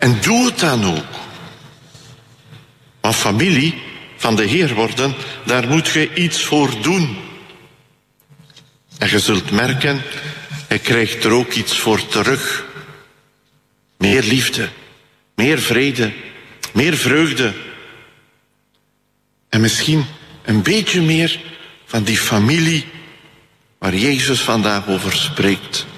En doe het dan ook. Want familie van de Heer worden, daar moet je iets voor doen. En je zult merken, je krijgt er ook iets voor terug. Meer liefde, meer vrede, meer vreugde. En misschien een beetje meer van die familie waar Jezus vandaag over spreekt.